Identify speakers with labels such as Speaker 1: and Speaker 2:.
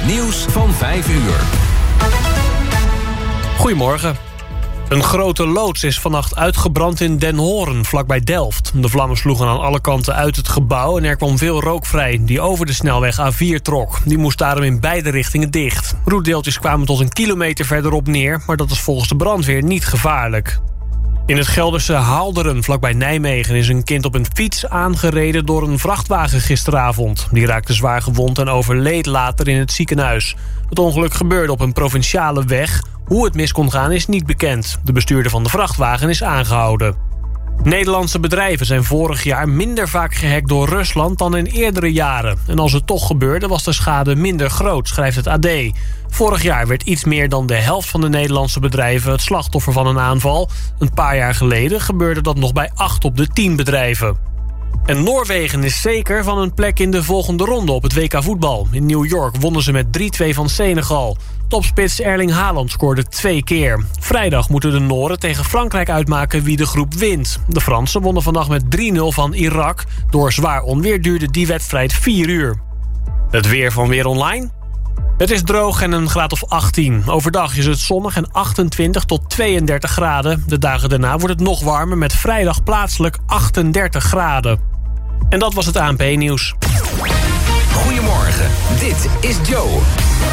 Speaker 1: Het nieuws van 5 uur.
Speaker 2: Goedemorgen. Een grote loods is vannacht uitgebrand in Den Horen, vlakbij Delft. De vlammen sloegen aan alle kanten uit het gebouw en er kwam veel rook vrij die over de snelweg A4 trok. Die moest daarom in beide richtingen dicht. Roetdeeltjes kwamen tot 1 kilometer verderop neer, maar dat is volgens de brandweer niet gevaarlijk. In het Gelderse Haalderen, vlakbij Nijmegen, is een kind op een fiets aangereden door een vrachtwagen gisteravond. Die raakte zwaar gewond en overleed later in het ziekenhuis. Het ongeluk gebeurde op een provinciale weg. Hoe het mis kon gaan is niet bekend. De bestuurder van de vrachtwagen is aangehouden. Nederlandse bedrijven zijn vorig jaar minder vaak gehackt door Rusland dan in eerdere jaren. En als het toch gebeurde was de schade minder groot, schrijft het AD. Vorig jaar werd iets meer dan de helft van de Nederlandse bedrijven het slachtoffer van een aanval. Een paar jaar geleden gebeurde dat nog bij 8 op de 10 bedrijven. En Noorwegen is zeker van een plek in de volgende ronde op het WK voetbal. In New York wonnen ze met 3-2 van Senegal. Topspits Erling Haaland scoorde 2 keer. Vrijdag moeten de Nooren tegen Frankrijk uitmaken wie de groep wint. De Fransen wonnen vannacht met 3-0 van Irak. Door zwaar onweer duurde die wedstrijd 4 uur. Het weer van Weer Online. Het is droog en een graad of 18. Overdag is het zonnig en 28 tot 32 graden. De dagen daarna wordt het nog warmer met vrijdag plaatselijk 38 graden. En dat was het ANP-nieuws.
Speaker 1: Goedemorgen, dit is Joe.